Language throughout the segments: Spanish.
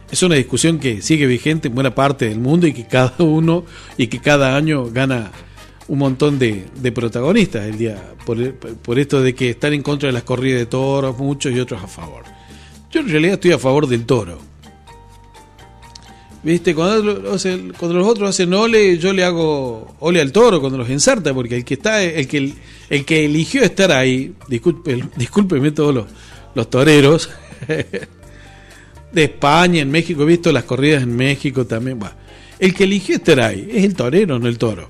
Es una discusión que sigue vigente en buena parte del mundo y que cada año gana un montón de protagonistas el día por esto de que están en contra de las corridas de toros, muchos y otros a favor. Yo en realidad estoy a favor del toro. ¿Viste? Cuando los otros hacen ole, yo le hago ole al toro cuando los ensarta, porque el que eligió estar ahí, discúlpeme todos los toreros de España, en México, he visto las corridas en México también. Bueno, el que eligió estar ahí es el torero, no el toro.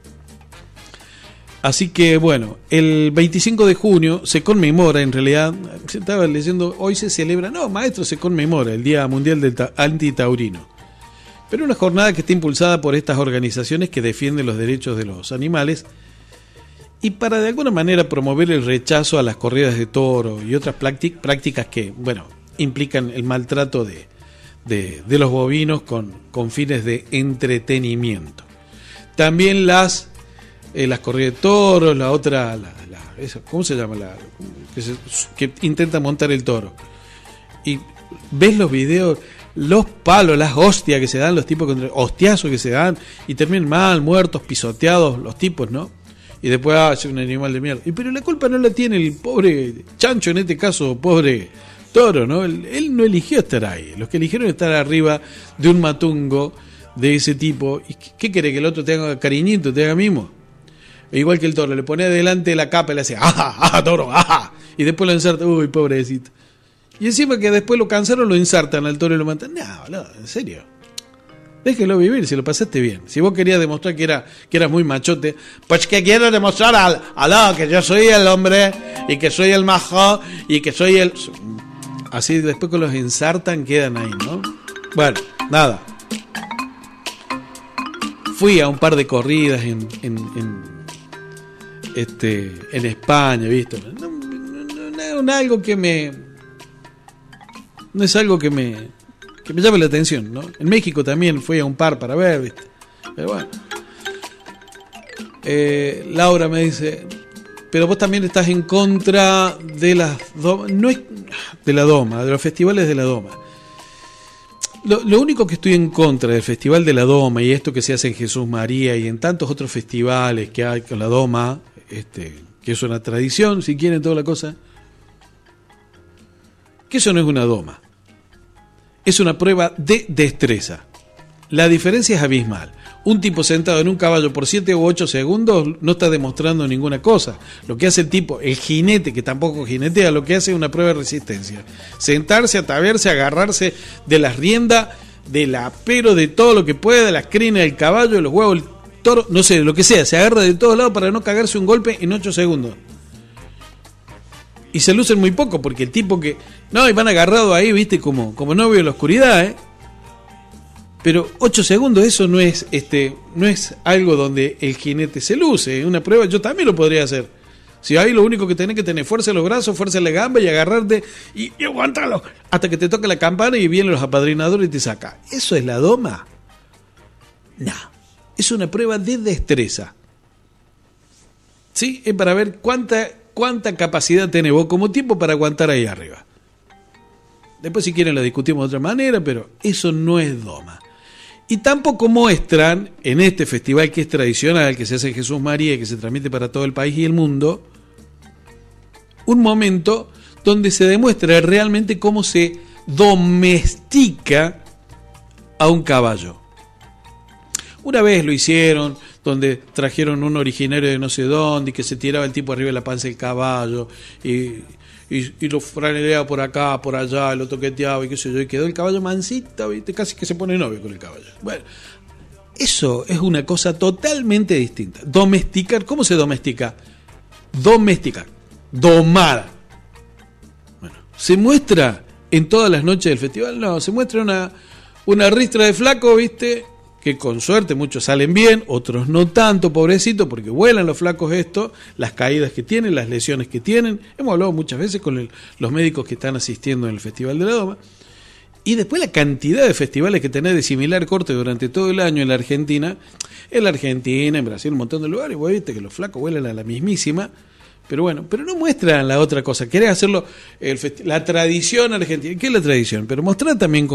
Así que bueno, el 25 de junio se conmemora, en realidad, se estaba leyendo, hoy se celebra, no, maestro, se conmemora el Día Mundial del Antitaurino. Pero una jornada que está impulsada por estas organizaciones que defienden los derechos de los animales y para de alguna manera promover el rechazo a las corridas de toro y otras prácticas que, bueno, implican el maltrato de los bovinos con fines de entretenimiento. También las corridas de toros, la otra, ¿cómo se llama? Que intenta montar el toro. Y ves los videos, los palos, las hostias que se dan, los tipos hostiazos que se dan y terminan mal, muertos, pisoteados los tipos, ¿no? Y después es un animal de mierda. Pero la culpa no la tiene el pobre chancho, en este caso, pobre toro, ¿no? Él no eligió estar ahí. Los que eligieron estar arriba de un matungo de ese tipo. ¿Y qué quiere? ¿Que el otro te haga cariñito, te haga mimo? Igual que el toro, le pone adelante la capa y le hace ¡ajá, ajá, toro, ajá! Y después lo ensarta, uy, pobrecito. Y encima que después lo cansaron, lo ensartan al toro y lo matan. No, en serio. Déjelo vivir, si lo pasaste bien. Si vos querías demostrar que eras muy machote, pues que quiero demostrar que yo soy el hombre, y que soy el majo, y que soy el... Así después que los ensartan quedan ahí, ¿no? Bueno, nada. Fui a un par de corridas en España, ¿viste? No es algo que me llame la atención, ¿no? En México también fui a un par para ver, ¿viste? Pero bueno. Laura me dice, pero vos también estás en contra de las no es de la Doma, de los festivales de la Doma. Lo único que estoy en contra del Festival de la Doma y esto que se hace en Jesús María y en tantos otros festivales que hay con la Doma, que es una tradición, si quieren, toda la cosa, que eso no es una doma, es una prueba de destreza. La diferencia es abismal. Un tipo sentado en un caballo por 7 u 8 segundos no está demostrando ninguna cosa. Lo que hace el tipo, el jinete, que tampoco jinetea, lo que hace es una prueba de resistencia. Sentarse, ataverse, agarrarse de las riendas, del apero, de todo lo que pueda, de las crines del caballo, de los huevos del toro, no sé, lo que sea, se agarra de todos lados para no cagarse un golpe en 8 segundos. Y se lucen muy poco, porque el tipo que... No, y van agarrados ahí, viste, como novio en la oscuridad, Pero 8 segundos, eso no es algo donde el jinete se luce. Una prueba yo también lo podría hacer. Si ahí lo único que tenés que tener fuerza en los brazos, fuerza en la gamba y agarrarte y aguantalo hasta que te toque la campana y vienen los apadrinadores y te saca. ¿Eso es la doma? No. Es una prueba de destreza. ¿Sí? Es para ver cuánta capacidad tenés vos como tiempo para aguantar ahí arriba. Después si quieren lo discutimos de otra manera, pero eso no es doma. Y tampoco muestran en este festival que es tradicional, que se hace en Jesús María y que se transmite para todo el país y el mundo, un momento donde se demuestra realmente cómo se domestica a un caballo. Una vez lo hicieron, donde trajeron un originario de no sé dónde y que se tiraba el tipo arriba de la panza del caballo y lo franeleaba por acá, por allá, lo toqueteaba y qué sé yo, y quedó el caballo mansito, ¿viste? Casi que se pone novio con el caballo. Bueno, eso es una cosa totalmente distinta. Domesticar, ¿cómo se domestica? Domesticar, domar. Bueno, ¿se muestra en todas las noches del festival? No, se muestra una ristra de flaco, ¿viste? Que con suerte muchos salen bien, otros no tanto, pobrecito, porque vuelan los flacos las caídas que tienen, las lesiones que tienen. Hemos hablado muchas veces con los médicos que están asistiendo en el Festival de la Doma. Y después la cantidad de festivales que tenés de similar corte durante todo el año en la Argentina, en Brasil, un montón de lugares, vos viste que los flacos vuelan a la mismísima. Pero bueno, pero no muestran la otra cosa. Querés hacerlo, la tradición argentina. ¿Qué es la tradición? Pero mostrar también